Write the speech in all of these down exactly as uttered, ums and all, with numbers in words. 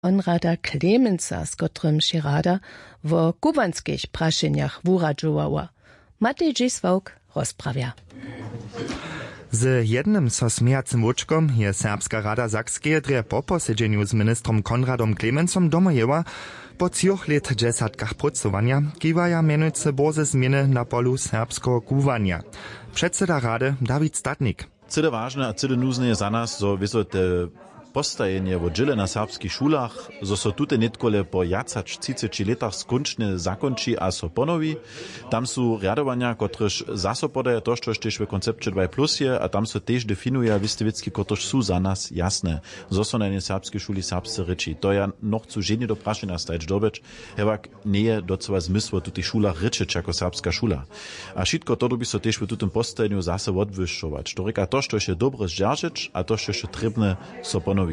Konrada Klemensa, z kotrym się rada w kubanskich praszeniach wuradżowała. Matej Dziswałk rozprawia. Z jednym so smiejacym łuczkom je Serbska Rada Sakskie dre po posiedzeniu z ministrom Konradom Klemensom domojeva po trzech let dżesatkach pracowania kiwaja mianujce boze zmiany na polu serbskiego kuwania. Przedseda Rady Dawid Statnik. Cyle ważne a cyle nuzne je za nas, zo wiso te postajenie w dżile na serbskich szulach, zo so tute nitkole po jacać trzydzieści latach skończne zakończy a so ponowi. Tam są riadowania, kotryż zaso podaje to, co też w koncepcie dwa plus je, a tam so też definuje wystawicki, kotryż są za nas jasne. Zo so na nie serbskiej szuli serbscy ryczy. To ja noch zu żenie do praszenia stajeć dobyć, hewak nie je docela zmysło tutych szulach ryczyć jako serbska szula. A wszystko to by so też w tutem postajeniu zase odwyższować. To reka to, co się dobre zdzierżyć, a to, co się trybne so ponowi.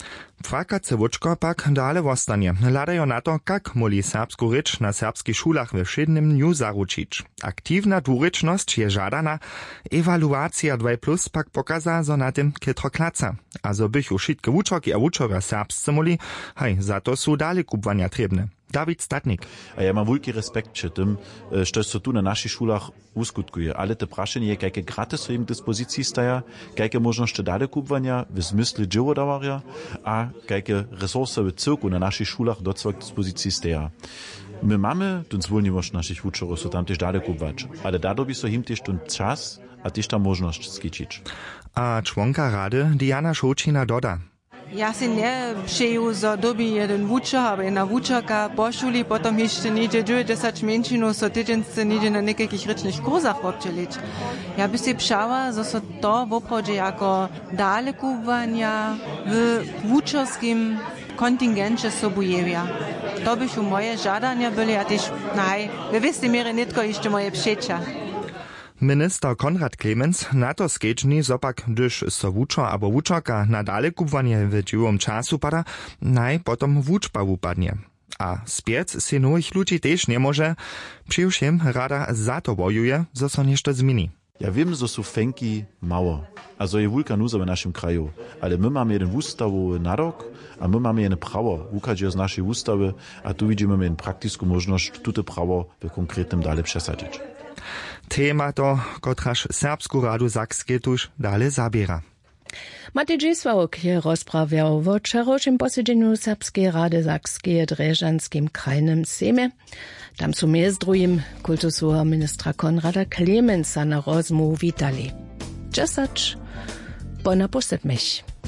Twakace łuczko pak dale wostanie. Ladajo na to, kak moli serbsku rycz na serbskich szulach we wszednym dniu zaručić. Aktywna dwuryczność je żadana, ewaluacja dwa plus pak pokaza, zo na tym kitro klaca. A zo bych ušitke wučoki a wučora serbscy moli, haj, za to su dale kubwania trebne. Dawid Statnik. A ja mam wielki respekt przy tym, że so tu na naszych szulach uskutkuje. Ale te praszenie, jakie gratis są im dyspozycji staja, jakie możliwości dalej kupowania w zmysle dziełodawaria, a jakie resursy w cyrku na naszych szulach do całej dyspozycji staja. My mamy ten zwolniwość naszych uczorów, so tam też dalej kupować. Ale dado by so im też ten czas, a też ta możliwość skiczyć. A członka Rady Diana Šoučina doda. Ja si nie přeju, zo dobi jeden wučer, aber jedna wučerka po šuli, potom ještě níže dvajset menšinu, so tydziensce níže na nekakých rečných kurzach občelič. Ja by si přála, zo so to vopravdě jako dále kubwania w wučerskim kontingencie sobujewia. To bychu moje žadania byli, a tyž, naj, ve vistej mierze nitko ještě moje přeča. Minister Konrad Klemens na to skečni zopak, gdyż so wučo abo wučoka na dale kubwanie w dziwom czasu pada, naj potom wučba upadnie. A spiec si nových ludzi też nie może, przyjušiem rada za to bojuje, zo so nešto zmieni. Ja wiem, że są fenki mało, a zo je wulka nuza w naszym kraju, ale my mamy jeden wustawowy narok, a my mamy jedno prawo, wukadzie z naszej wustawy, a tu widzimy jedną praktyczną możliwość tute prawo w konkretnym dalej przesadzić. Tema to, kotraż Serbsku Radu Sakskie tuż dalej zabiera. Matej Dziswałk je rozprawiał w wczorajszym posiedzeniu Serbskiej Rady Sakskie Drežanskim krajnym Sejmie. Tam są między drugim kultusowego ministra Konrada Klemensa na rozmów witali. Czesacz, bona posetmich.